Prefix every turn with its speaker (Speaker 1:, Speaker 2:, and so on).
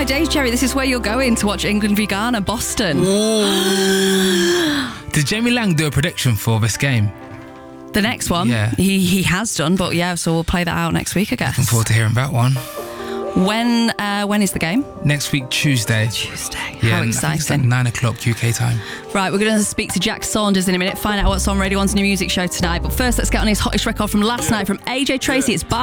Speaker 1: days, Jerry. This is where you're going to watch England v Ghana, Boston.
Speaker 2: Did Jamie Lang do a prediction for this game?
Speaker 1: The next one?
Speaker 2: Yeah.
Speaker 1: He has done, but yeah, so we'll play that out next week, I guess.
Speaker 2: Looking forward to hearing that one.
Speaker 1: When is the game?
Speaker 2: Next week, Tuesday.
Speaker 1: Yeah, how exciting.
Speaker 2: I think it's like 9 o'clock UK time.
Speaker 1: Right, we're going to speak to Jack Saunders in a minute, find out what's on Radio 1's new music show tonight. But first, let's get on his hottest record from last night from AJ Tracey. It's